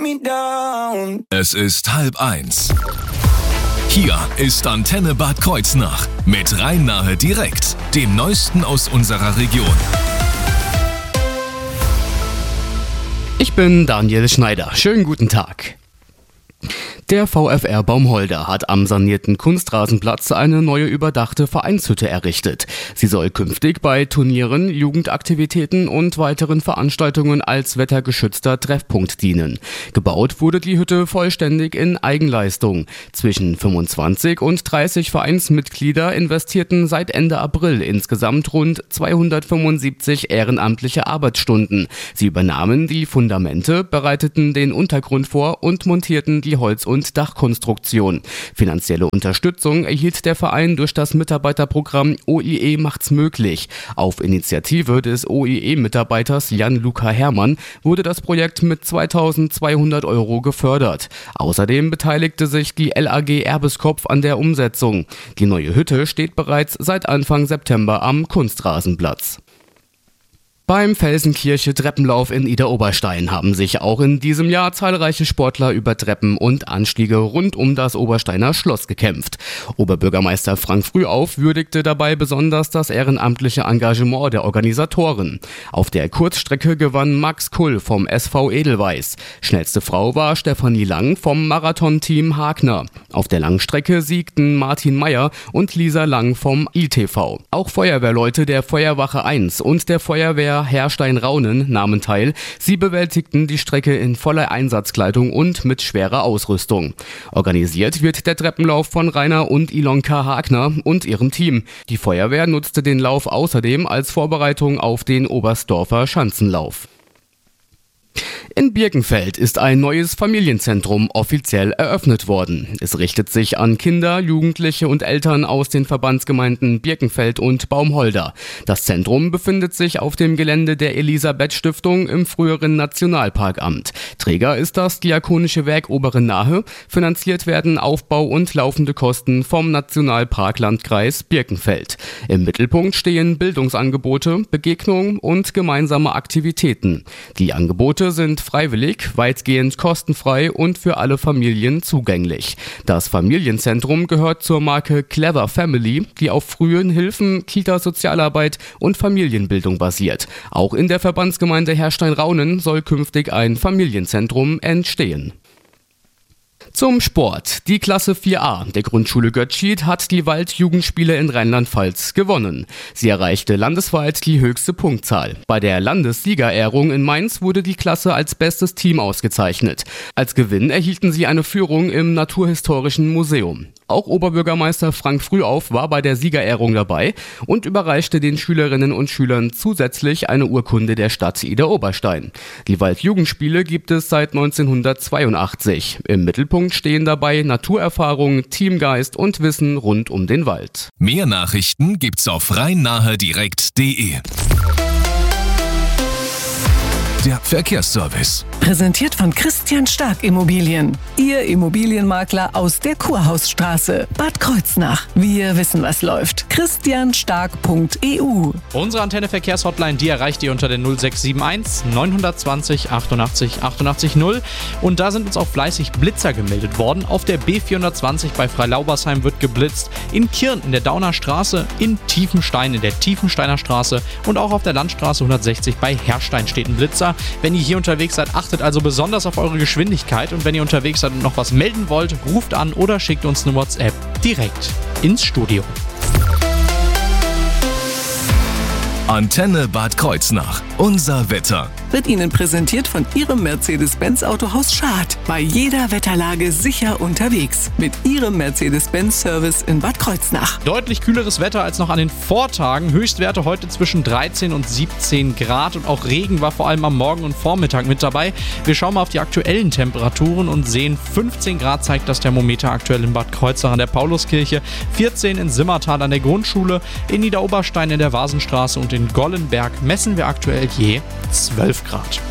me down. Es ist 12:30. Hier ist Antenne Bad Kreuznach mit Rhein-Nahe direkt, dem Neuesten aus unserer Region. Ich bin Daniel Schneider. Schönen guten Tag. Der VfR Baumholder hat am sanierten Kunstrasenplatz eine neue überdachte Vereinshütte errichtet. Sie soll künftig bei Turnieren, Jugendaktivitäten und weiteren Veranstaltungen als wettergeschützter Treffpunkt dienen. Gebaut wurde die Hütte vollständig in Eigenleistung. Zwischen 25 und 30 Vereinsmitglieder investierten seit Ende April insgesamt rund 275 ehrenamtliche Arbeitsstunden. Sie übernahmen die Fundamente, bereiteten den Untergrund vor und montierten die Holz- und Dachkonstruktion. Finanzielle Unterstützung erhielt der Verein durch das Mitarbeiterprogramm OIE macht's möglich. Auf Initiative des OIE-Mitarbeiters Jan-Luca Herrmann wurde das Projekt mit 2.200 € gefördert. Außerdem beteiligte sich die LAG Erbeskopf an der Umsetzung. Die neue Hütte steht bereits seit Anfang September am Kunstrasenplatz. Beim Felsenkirche-Treppenlauf in Idar-Oberstein haben sich auch in diesem Jahr zahlreiche Sportler über Treppen und Anstiege rund um das Obersteiner Schloss gekämpft. Oberbürgermeister Frank Frühauf würdigte dabei besonders das ehrenamtliche Engagement der Organisatoren. Auf der Kurzstrecke gewann Max Kull vom SV Edelweiß. Schnellste Frau war Stefanie Lang vom Marathon-Team Hagner. Auf der Langstrecke siegten Martin Meyer und Lisa Lang vom ITV. Auch Feuerwehrleute der Feuerwache 1 und der Feuerwehr Herstein-Raunen nahmen teil. Sie bewältigten die Strecke in voller Einsatzkleidung und mit schwerer Ausrüstung. Organisiert wird der Treppenlauf von Rainer und Ilonka Hagner und ihrem Team. Die Feuerwehr nutzte den Lauf außerdem als Vorbereitung auf den Oberstdorfer Schanzenlauf. In Birkenfeld ist ein neues Familienzentrum offiziell eröffnet worden. Es richtet sich an Kinder, Jugendliche und Eltern aus den Verbandsgemeinden Birkenfeld und Baumholder. Das Zentrum befindet sich auf dem Gelände der Elisabeth-Stiftung im früheren Nationalparkamt. Träger ist das Diakonische Werk Obere Nahe. Finanziert werden Aufbau und laufende Kosten vom Nationalparklandkreis Birkenfeld. Im Mittelpunkt stehen Bildungsangebote, Begegnungen und gemeinsame Aktivitäten. Die Angebote sind freiwillig, weitgehend kostenfrei und für alle Familien zugänglich. Das Familienzentrum gehört zur Marke Clever Family, die auf frühen Hilfen, Kita-Sozialarbeit und Familienbildung basiert. Auch in der Verbandsgemeinde Herstein-Raunen soll künftig ein Familienzentrum entstehen. Zum Sport. Die Klasse 4a der Grundschule Götzschied hat die Waldjugendspiele in Rheinland-Pfalz gewonnen. Sie erreichte landesweit die höchste Punktzahl. Bei der Landessiegerehrung in Mainz wurde die Klasse als bestes Team ausgezeichnet. Als Gewinn erhielten sie eine Führung im Naturhistorischen Museum. Auch Oberbürgermeister Frank Frühauf war bei der Siegerehrung dabei und überreichte den Schülerinnen und Schülern zusätzlich eine Urkunde der Stadt Idar-Oberstein. Die Waldjugendspiele gibt es seit 1982. Im Mittelpunkt stehen dabei Naturerfahrung, Teamgeist und Wissen rund um den Wald. Mehr Nachrichten gibt's auf rheinnahedirekt.de. Der Verkehrsservice. Präsentiert von Christian Stark Immobilien. Ihr Immobilienmakler aus der Kurhausstraße. Bad Kreuznach. Wir wissen, was läuft. christianstark.eu. Unsere Antenne-Verkehrshotline, die erreicht ihr unter der 0671 920 88 88 0. Und da sind uns auch fleißig Blitzer gemeldet worden. Auf der B420 bei Freilaubersheim wird geblitzt. In Kirn in der Dauner Straße, in Tiefenstein in der Tiefensteiner Straße und auch auf der Landstraße 160 bei Herrstein steht ein Blitzer. Wenn ihr hier unterwegs seid, achtet also besonders auf eure Geschwindigkeit und wenn ihr unterwegs seid und noch was melden wollt, ruft an oder schickt uns eine WhatsApp direkt ins Studio. Antenne Bad Kreuznach. Unser Wetter. Wird Ihnen präsentiert von Ihrem Mercedes-Benz Autohaus Schad. Bei jeder Wetterlage sicher unterwegs. Mit Ihrem Mercedes-Benz Service in Bad Kreuznach. Deutlich kühleres Wetter als noch an den Vortagen. Höchstwerte heute zwischen 13 und 17 Grad und auch Regen war vor allem am Morgen und Vormittag mit dabei. Wir schauen mal auf die aktuellen Temperaturen und sehen 15 Grad zeigt das Thermometer aktuell in Bad Kreuznach an der Pauluskirche, 14 in Simmertal an der Grundschule, in Idar-Oberstein in der Vasenstraße und in Gollenberg messen wir aktuell je 12 Grad.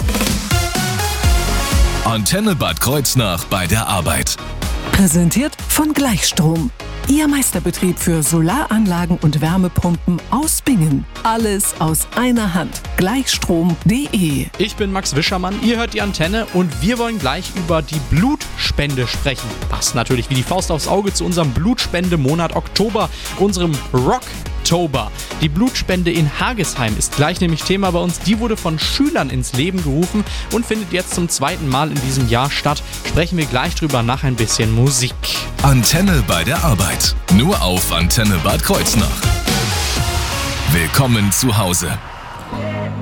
Antenne Bad Kreuznach bei der Arbeit. Präsentiert von Gleichstrom. Ihr Meisterbetrieb für Solaranlagen und Wärmepumpen aus Bingen. Alles aus einer Hand. Gleichstrom.de. Ich bin Max Wischermann, ihr hört die Antenne und wir wollen gleich über die Blutspende sprechen. Passt natürlich wie die Faust aufs Auge zu unserem Blutspende-Monat Oktober, unserem Rocktober. Die Blutspende in Hagesheim ist gleich nämlich Thema bei uns. Die wurde von Schülern ins Leben gerufen und findet jetzt zum 2. Mal in diesem Jahr statt. Sprechen wir gleich drüber nach ein bisschen Musik. Antenne bei der Arbeit. Nur auf Antenne Bad Kreuznach. Willkommen zu Hause.